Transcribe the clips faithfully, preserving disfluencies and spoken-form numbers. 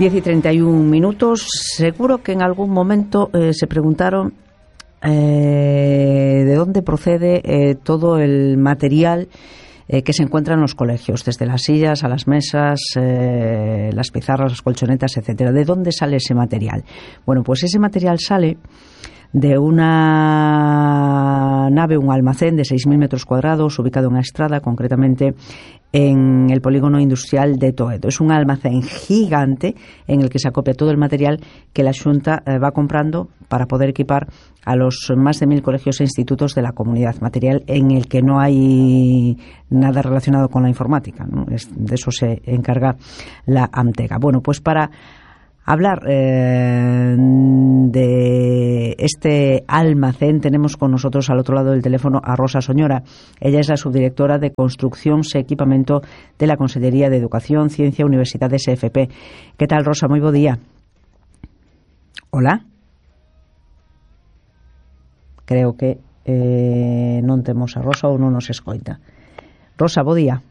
diez y treinta y un minutos. Seguro que en algún momento eh, se preguntaron eh, de dónde procede eh, todo el material eh, que se encuentra en los colegios, desde las sillas a las mesas, eh, las pizarras, las colchonetas, etcétera. ¿De dónde sale ese material? Bueno, pues ese material sale de una nave, un almacén de seis mil metros cuadrados ubicado en Estrada, concretamente en el polígono industrial de Toedo. Es un almacén gigante en el que se acopia todo el material que la Xunta eh, va comprando para poder equipar a los más de mil colegios e institutos de la comunidad. Material en el que no hay nada relacionado con la informática, ¿no? Es, de eso se encarga la Amtega. Bueno, pues para hablar eh, de este almacén tenemos con nosotros al otro lado del teléfono a Rosa Soñora. Ella es la subdirectora de Construcción e Equipamento de la Consellería de Educación, Ciencia, Universidades e F P. ¿Qué tal, Rosa? Moi bo día. Hola. Creo que eh, non temos a Rosa ou non nos escoita. Rosa, bo día.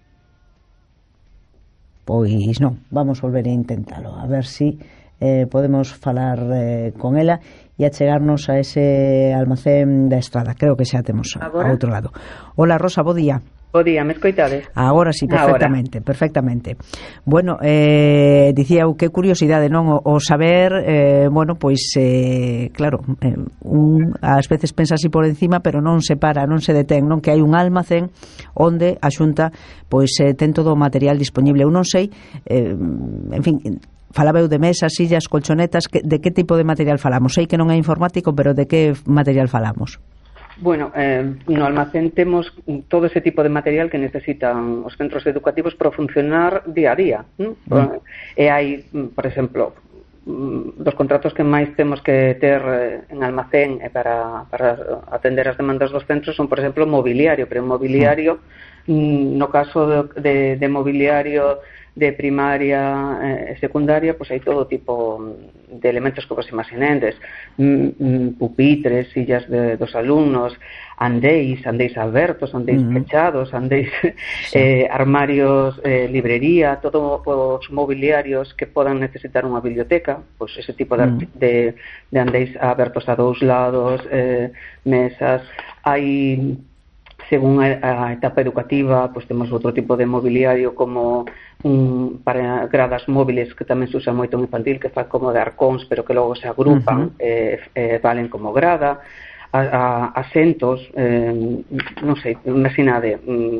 Pois non, vamos volver a intentalo, a ver si eh, podemos falar eh, con ela e achegarnos a ese almacén da Estrada. Creo que xa temos a, a outro lado. Hola, Rosa, bo día. Bo día, me escoitades? Agora sí, perfectamente, Ahora. perfectamente. Bueno, eh, dicía eu, que curiosidade, non? O, o saber, eh, bueno, pois, eh, claro, eh, un, ás veces pensa así por encima, pero non se para, non se detén, non? Que hai un almacén onde a Xunta, pois, eh, ten todo o material disponible. Eu non sei, eh, en fin, falaba eu de mesas, sillas, colchonetas, que, de que tipo de material falamos? Sei que non é informático, pero de que material falamos? Bueno, eh, no almacén temos todo ese tipo de material que necesitan os centros educativos para funcionar día a día, ¿no? Mm. E hai, por exemplo, dos contratos que máis temos que ter en almacén e para, para atender as demandas dos centros son, por exemplo, mobiliario, pero mobiliario, mm. no caso de, de, de mobiliario de primaria e eh, secundaria, pois hai todo tipo de elementos que vos imaginendes, mm, pupitres, sillas de, dos alumnos, andéis, andéis abertos, andéis uh-huh. pechados, andéis sí. eh, armarios, eh, librería, todos os mobiliarios que podan necesitar unha biblioteca, pois ese tipo de, uh-huh. de, de andéis abertos a dous lados, eh, mesas, hai, según a, a etapa educativa, pois temos outro tipo de mobiliario como um, para gradas móviles, que tamén se usa moito en infantil, que fa como de arcóns, pero que logo se agrupan, uh-huh. eh, eh, valen como grada, a, a, asentos, eh, non sei, imaginade,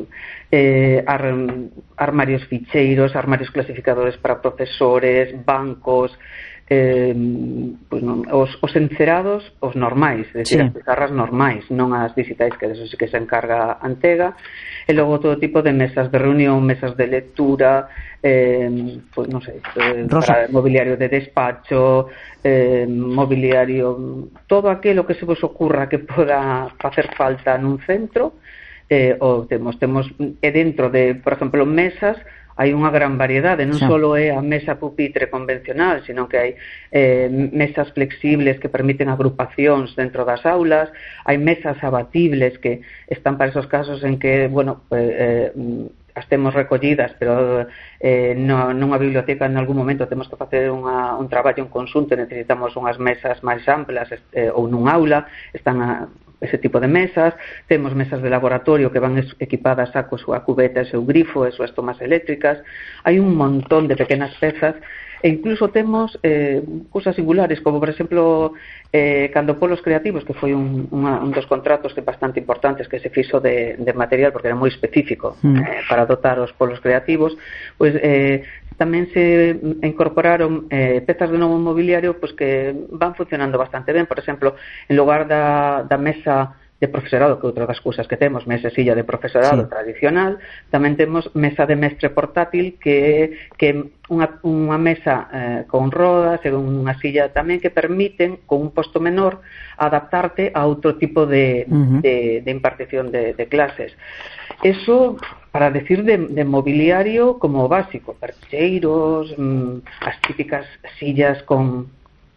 eh, ar, armarios ficheiros, armarios clasificadores para profesores, bancos, eh, pues non, os, os encerados, os normais, é dicir, sí. as pizarras normais, non as digitais, que eso sí que se encarga Antega, e logo todo tipo de mesas de reunión, mesas de lectura, eh, pues non sei, eh, para mobiliario de despacho, eh, mobiliario, todo aquilo que se vos ocurra que poda facer falta nun centro, eh, o temos, temos, e dentro de, por exemplo, mesas, hai unha gran variedade, non sí. só é a mesa pupitre convencional, sino que hai eh, mesas flexibles que permiten agrupacións dentro das aulas, hai mesas abatibles que están para esos casos en que, bueno, eh, as temos recollidas, pero eh, no, nunha biblioteca en algún momento temos que facer unha, un traballo en conxunto, necesitamos unhas mesas máis amplas, eh, ou nun aula, están a ese tipo de mesas, temos mesas de laboratorio que van equipadas a coa súa cubeta e seu grifo e súas tomas eléctricas, hai un montón de pequenas pezas e incluso temos eh, cousas singulares, como por exemplo eh, cando polos creativos, que foi un, unha, un dos contratos que bastante importantes que se fixo de, de material, porque era moi específico mm. eh, para dotar os polos creativos, pois eh, tamén se incorporaron eh, pezas de novo mobiliario pois que van funcionando bastante ben. Por exemplo, en lugar da, da mesa de profesorado, que outra das cousas que temos, mesa e silla de profesorado sí. tradicional, tamén temos mesa de mestre portátil, que que unha, unha mesa eh, con rodas e unha silla tamén que permiten, con un posto menor, adaptarte a outro tipo de, uh-huh. de, de impartición de, de clases. Eso para decir de, de mobiliario como básico, percheiros, mmm, as típicas sillas con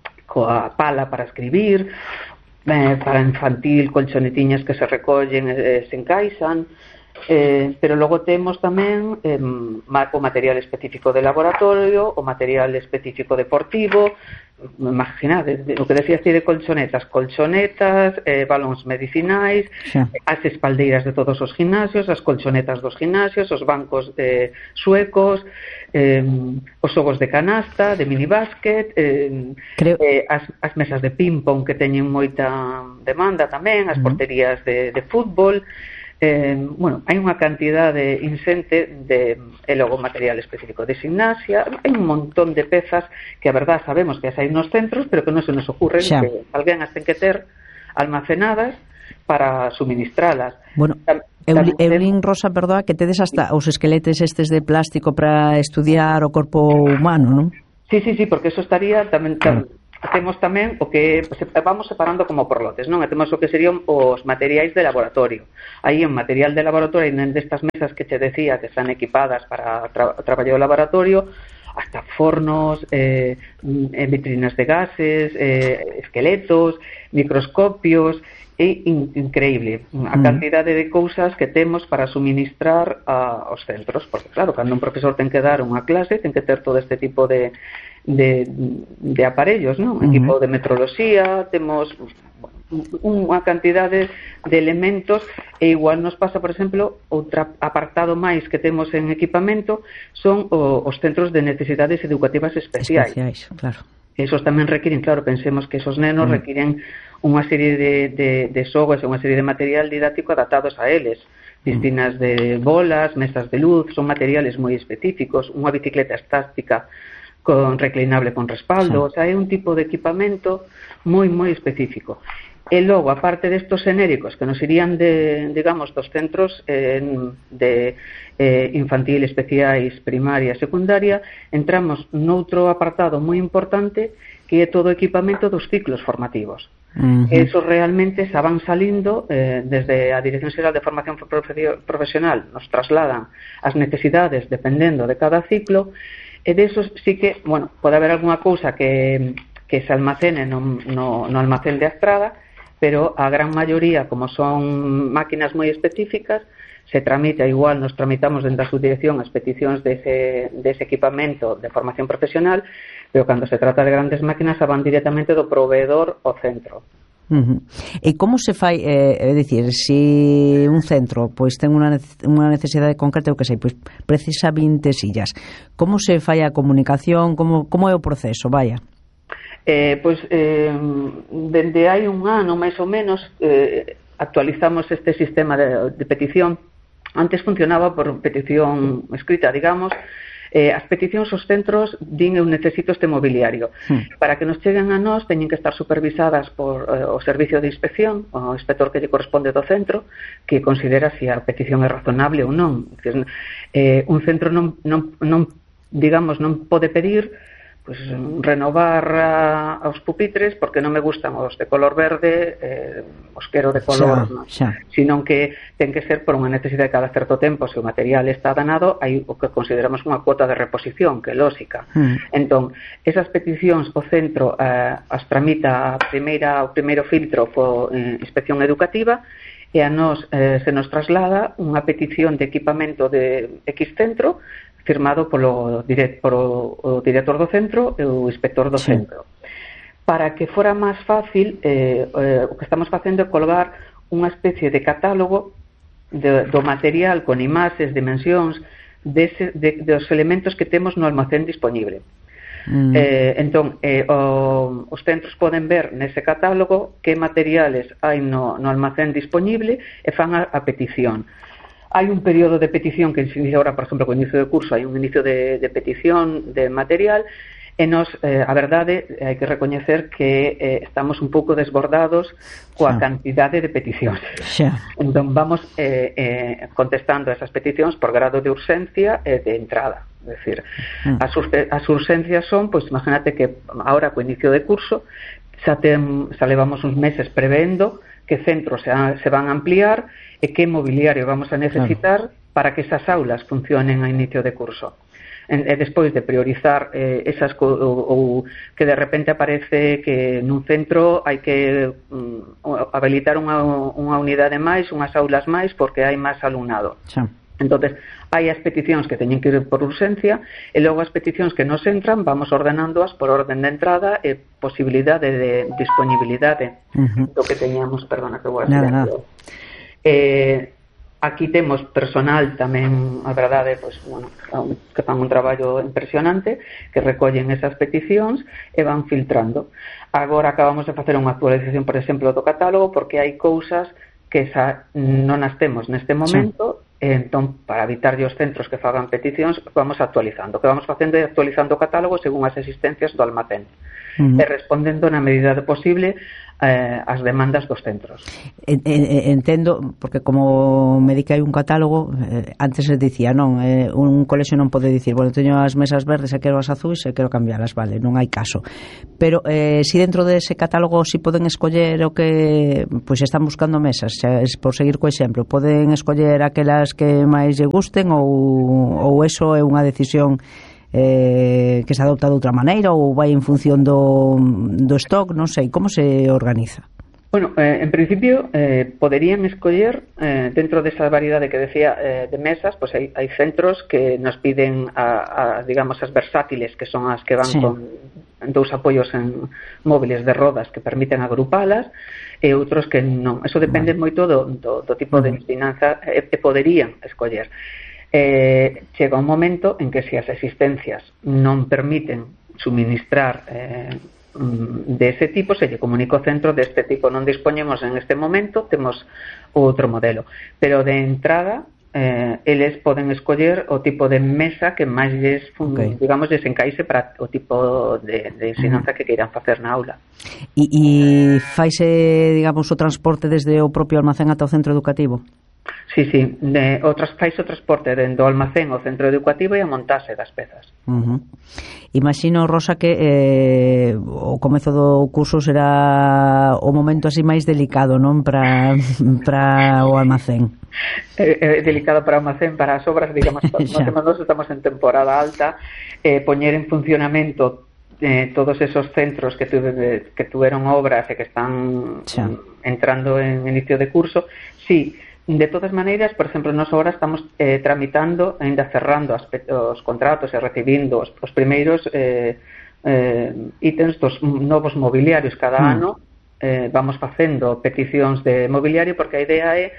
coa pala para escribir, eh, para infantil, colchonetiñas que se recollen e eh, se encaixan, Eh, pero logo temos tamén eh, o material específico de laboratorio, o material específico deportivo. Imaginade, o que decías ti de colchonetas, colchonetas, eh, balóns medicinais, sí. As espaldeiras de todos os gimnasios, as colchonetas dos gimnasios, os bancos de suecos, eh, os xogos de canasta, de minibásquet, eh, Creo... eh, as, as mesas de ping-pong que teñen moita demanda tamén, as porterías de, de fútbol. Eh, bueno, hai unha cantidade insente de, e logo material específico de gimnasia, hai un montón de pezas que a verdad sabemos que as hai nos centros, pero que non se nos ocurren, xa. Que alguén as ten que ter almacenadas para suministralas. Bueno, Eulín, Eulín Rosa, perdoa, que tedes hasta os esqueletes estes de plástico para estudiar o corpo humano, non? Sí, sí, sí, porque eso estaría tamén... tamén temos tamén o que vamos separando como por lotes, non? E temos o que serían os materiais de laboratorio. Aí en material de laboratorio, en destas mesas que te decía que están equipadas para tra traballo de laboratorio, hasta fornos, eh, vitrinas de gases, eh, esqueletos, microscopios. É in increíble a cantidade de cousas que temos para suministrar a, aos centros, porque claro, cando un profesor ten que dar unha clase ten que ter todo este tipo de de, de aparellos, non? Uh-huh. Equipo de metroloxía, temos unha cantidade de elementos, e igual nos pasa, por exemplo, outro apartado máis que temos en equipamento son o, os centros de necesidades educativas especiais. Especiais, claro. Esos tamén requiren, claro, pensemos que esos nenos uh-huh. requiren unha serie de, de, de xogos e unha serie de material didáctico adaptados a eles. Piscinas de bolas, mesas de luz, son materiales moi específicos, unha bicicleta estática con reclinable con respaldo, sí. O sea, é un tipo de equipamento moi, moi específico. E logo, aparte destos xenéricos que nos irían de, digamos, dos centros eh, de eh, infantil, especiais, primaria, secundaria, entramos noutro apartado moi importante que é todo o equipamento dos ciclos formativos. Uh-huh. Esos realmente se van salindo eh, desde a Dirección Xeral de Formación Profesional, nos trasladan as necesidades dependendo de cada ciclo, e desos sí que, bueno, pode haber algunha cousa que, que se almacene no, no, no almacén de Astrada, pero a gran maioría, como son máquinas moi específicas, se tramita igual, nos tramitamos dentro da subdirección as peticións dese, dese equipamento de formación profesional, pero cando se trata de grandes máquinas van directamente do proveedor ao centro. Uh-huh. E como se fai, eh, é dicir, se un centro pois ten unha unha necesidade concreta, o que sei, pois precisa vinte sillas, como se fai a comunicación, como como é o proceso, vaya? Eh, pois eh, dende hai un ano máis ou menos eh, actualizamos este sistema de, de petición. Antes funcionaba por petición escrita, digamos. Eh, as peticións aos centros din eu necesito este mobiliario. Hmm. Para que nos cheguen a nós teñen que estar supervisadas por eh, o servicio de inspección, o inspector que lle corresponde do centro, que considera se a petición é razonable ou non. Decir, eh, un centro non, non, non digamos, non pode pedir pues, renovar a, aos pupitres porque non me gustan os de color verde, eh, os quero de color, xa, no? xa. Sino que ten que ser por unha necesidade de cada certo tempo. Se o material está danado, hai o que consideramos unha cuota de reposición, que é lógica. Mm. Entón, esas peticións o centro eh, as tramita a primeira, o primeiro filtro co eh, inspección educativa, e a nós eh, se nos traslada unha petición de equipamento de X centro firmado polo, direct, polo o director do centro e o inspector do sí. centro. Para que fora máis fácil, eh, eh, o que estamos facendo é colgar unha especie de catálogo de, do material con imaxes, dimensións, dese, de, dos elementos que temos no almacén disponible. Mm. Eh, entón, eh, o, os centros poden ver nese catálogo que materiales hai no, no almacén disponible e fan a, a petición. Hai un período de petición que se inicia ahora, por exemplo, con o inicio de curso, hai un inicio de, de petición de material, e nos, eh, a verdade, hai que recoñecer que eh, estamos un pouco desbordados coa xa. cantidade de peticións. Xa. Entón, vamos eh, eh, contestando esas peticións por grado de urxencia e de entrada. É dicir, mm. as, as urxencias son, pois, imagínate que ahora, co inicio de curso, xa, ten, xa levamos uns meses prevendo que centros se, se van a ampliar e que mobiliario vamos a necesitar claro. para que esas aulas funcionen a inicio de curso. e despois de priorizar eh, esas co ou, ou que de repente aparece que nun centro hai que um, habilitar unha, unha unidade máis, unhas aulas máis porque hai máis alumnado. Sí. Entonces, hai as peticións que teñen que ir por urxencia e logo as peticións que nos entran vamos ordenándoas por orden de entrada e posibilidade de disponibilidade uh-huh. do que teñamos, perdona que vou a nada, nada. Eh, aquí temos personal tamén, a verdade, pois, bueno, que fan un traballo impresionante, que recollen esas peticións e van filtrando. Agora acabamos de facer unha actualización, por exemplo, do catálogo, porque hai cousas que esa non as temos neste momento, sí. Entón, para evitar os centros que fagan peticións, vamos actualizando. O que vamos facendo é actualizando o catálogo según as existencias do almacén. Uh-huh. E respondendo na medida do posible Eh, as demandas dos centros. Entendo, porque como me di que hai un catálogo, eh, antes se dicía, non, eh, un colexio non pode dicir, bueno, teño as mesas verdes e quero as azuis e quero cambialas, vale, non hai caso. Pero eh, si dentro dese catálogo si poden escoller o que pois están buscando mesas, xa, es por seguir co exemplo, poden escoller aquelas que máis lle gusten ou, ou eso é unha decisión Eh, que se adopta de outra maneira ou vai en función do, do stock, non sei, como se organiza? Bueno, eh, en principio eh, poderían escoller eh, dentro desa variedade que decía eh, de mesas, pues hai, hai centros que nos piden a, a, digamos, as versátiles, que son as que van sí. con dous apoios en móviles de rodas que permiten agrupalas, e outros que non. Eso depende vale. moito do, do, do tipo uh-huh. de finanza e, e poderían escoller. Eh, chega un momento en que se as existencias non permiten suministrar eh, de ese tipo, se lle comunica ao centro de este tipo non dispoñemos en este momento, temos outro modelo, pero de entrada eh, eles poden escoller o tipo de mesa que máis lles, okay. digamos, lles encaixe para o tipo de, de ensinanza que queiran facer na aula. E, e faise, digamos, o transporte desde o propio almacén ata o centro educativo? Sí, sí, de, o fais o transporte dentro do almacén ao centro educativo e a montase das pezas. Uh-huh. Imagino, Rosa, que eh, o comezo do curso será o momento así máis delicado, non, para para o almacén. É, é delicado para o almacén, para as obras, digamos, nós estamos en temporada alta, eh, poñer en funcionamento eh, todos esos centros que, tuve, que tuveron obras e que están xa. entrando en inicio de curso, sí. De todas maneiras, por exemplo, nós agora estamos eh, tramitando, ainda cerrando as, os contratos e recibindo os, os primeiros eh, eh, ítems dos novos mobiliarios cada mm. ano. Eh, vamos facendo peticións de mobiliario porque a idea é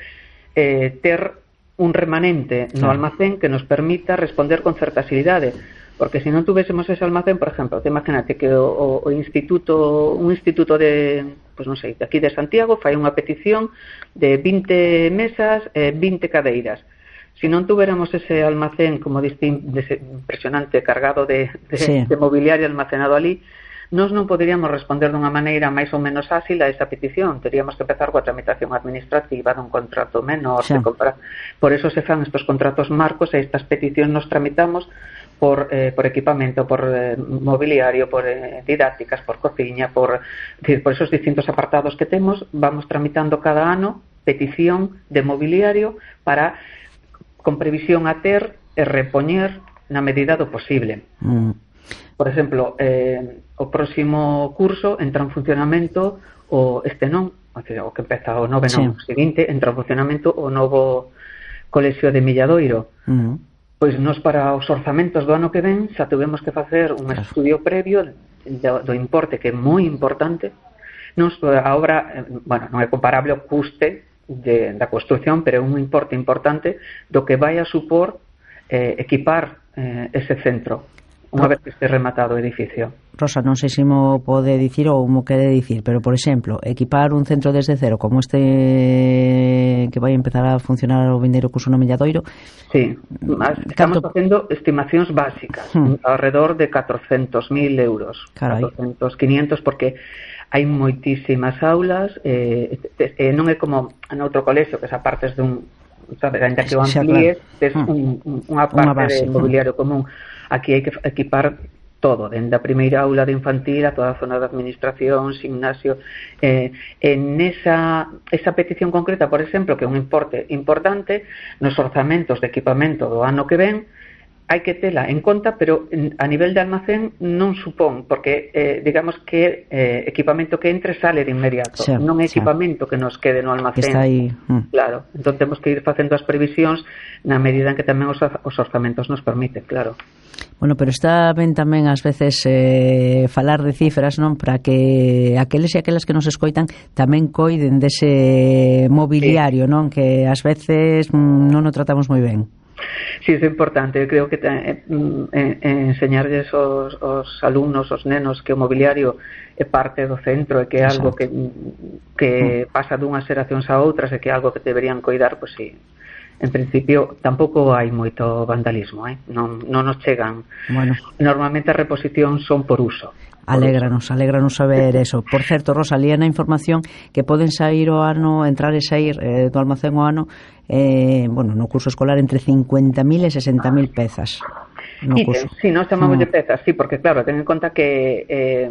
eh, ter un remanente no almacén que nos permita responder con certa axilidade. Porque se non tuvésemos ese almacén, por exemplo, te imagínate que o, o instituto, un instituto de, pues non sei, de aquí de Santiago fai unha petición de vinte mesas e vinte cadeiras. Se non tuviéramos ese almacén como distin, de, impresionante cargado de, de, sí. de mobiliario almacenado ali, nós non poderíamos responder dunha maneira máis ou menos áxil a esa petición. Teríamos que empezar coa tramitación administrativa dun contrato menor. Sí. Compra... Por eso se fan estos contratos marcos e estas peticións nos tramitamos por, eh, por equipamento, por eh, mobiliario, por eh, didácticas, por cociña, por, decir, por esos distintos apartados que temos, vamos tramitando cada ano petición de mobiliario para, con previsión a ter e repoñer na medida do posible. Mm. Por exemplo, eh, o próximo curso entra en funcionamento o este non, o que empeza o nove non, sí. seguinte, entra en funcionamento o novo colexio de Milladoiro. Mm. Pois nos para os orzamentos do ano que ven xa tuvemos que facer un claro. estudio previo do, do importe que é moi importante. Nos, a obra, bueno, non é comparable ao custe de, da construción, pero é un importe importante do que vai a supor eh, equipar eh, ese centro unha vez que este rematado o edificio. Rosa, non sei se mo pode dicir ou mo quere dicir, pero, por exemplo, equipar un centro desde cero como este que vai empezar a funcionar o vindeiro curso no Milladoiro. Sí, estamos ¿canto? facendo estimacións básicas, hmm. alrededor de catrocentos mil euros. Carai. catorcentos, quinientos, porque hai moitísimas aulas, eh, eh, non é como en outro colexio que se apartes dun, sabe, ainda que o amplíes, tes hmm. un, un, unha parte base, de mobiliario hmm. común. Aquí hai que equipar todo, dende a primeira aula de infantil a toda a zona de administración, gimnasio. Eh, en esa, esa petición concreta, por exemplo, que é un importe importante, nos orzamentos de equipamento do ano que ven, hai que tela en conta, pero a nivel de almacén non supón, porque eh, digamos que eh, equipamento que entre sale de inmediato, xa, non é xa. equipamento que nos quede no almacén. Que está aí. Mm. Claro, entón temos que ir facendo as previsións na medida en que tamén os, os orzamentos nos permiten, claro. Bueno, pero está ben tamén ás veces eh, falar de cifras, non? Para que aqueles e aquelas que nos escoitan tamén coiden dese mobiliario, sí. Non? Que ás veces mm, non o tratamos moi ben. Sí, é importante. Eu creo que eh, eh, enseñarles aos, aos alumnos, aos nenos, que o mobiliario é parte do centro e que é algo que, que pasa dunhas xeracións a outras e que é algo que deberían coidar, pois sí. En principio, tampouco hai moito vandalismo, eh? non, non nos chegan. Bueno. Normalmente as reposicións son por uso. Alégranos, alégranos saber eso. Por certo, Rosa, lía na información que poden sair o ano, entrar e sair eh, do almacén o ano, eh, bueno, no curso escolar entre cincuenta mil e sesenta mil pezas. No curso. Sí, nos chamamos de pezas, sí, porque claro, ten en conta que eh,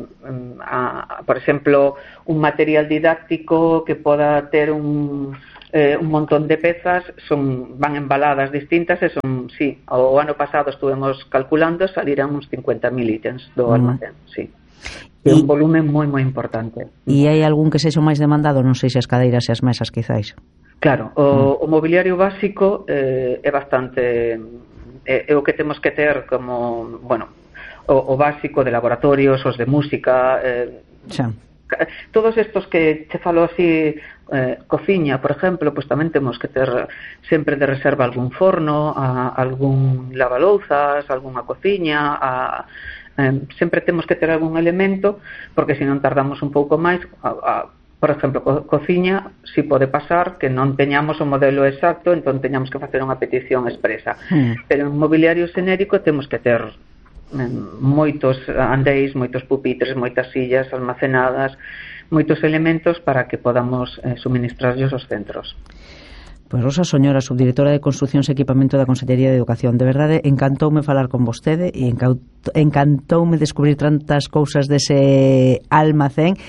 a, por exemplo, un material didáctico que poda ter un eh, un montón de pezas son van embaladas distintas e son, sí, o ano pasado estuvemos calculando, salirán uns cincuenta mil ítems do almacén, mm. sí. É un volumen moi moi importante. E hai algún que sexa máis demandado? Non sei se as cadeiras e as mesas, quizáis. Claro, o, mm. o mobiliario básico eh, é bastante é, é o que temos que ter como, bueno, o, o básico de laboratorios, os de música, eh, xa. Todos estos que te falo así, eh, cociña, por exemplo, pues tamén temos que ter sempre de reserva algún forno, a, algún lavalouzas, algunha cociña, a, eh, sempre temos que ter algún elemento, porque se non tardamos un pouco máis, a, a, por exemplo, co, cociña, si pode pasar que non teñamos o modelo exacto, entón teñamos que facer unha petición expresa. Mm. Pero en mobiliario xenérico temos que ter moitos andéis, moitos pupitres, moitas sillas almacenadas, moitos elementos para que podamos eh, suministrarlles aos centros. Pois Rosa Soñora, subdirectora de Construcións e Equipamento da Consellería de Educación, de verdade encantoume falar con vostede e encantoume descubrir tantas cousas dese almacén.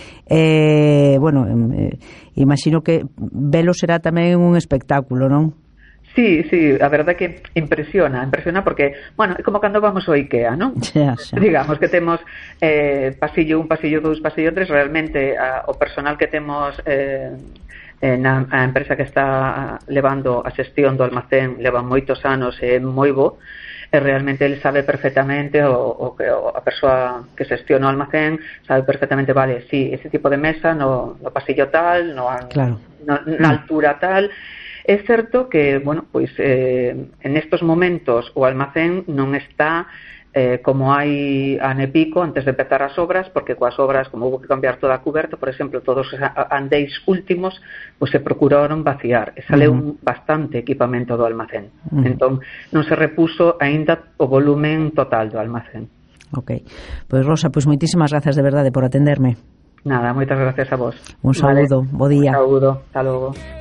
Eh, bueno, eh, imagino que velo será tamén un espectáculo, non? Sí, sí, a verdade que impresiona, impresiona porque, bueno, é como cando vamos ao IKEA, non? Xa, xa. Digamos que temos eh, pasillo un, pasillo dous, pasillo tres, realmente a, o personal que temos eh, na a empresa que está levando a xestión do almacén leva moitos anos e é moi bo, e realmente ele sabe perfectamente o, o, o a persoa que xestiona o almacén sabe perfectamente, vale, sí, ese tipo de mesa no, no pasillo tal, no, claro. no, na altura tal. É certo que, bueno, pois eh, en estos momentos o almacén non está eh, como hai ano e pico antes de empezar as obras, porque coas obras, como houve que cambiar toda a cuberta, por exemplo, todos os andéis últimos, pois se procuraron vaciar, e saleu uh-huh. bastante equipamento do almacén. Uh-huh. Entón, non se repuso aínda o volumen total do almacén. Ok. Pois Rosa, pois moitísimas grazas de verdade por atenderme. Nada, moitas gracias a vos. Un saúdo, vale. bo día. Un saúdo, hasta logo.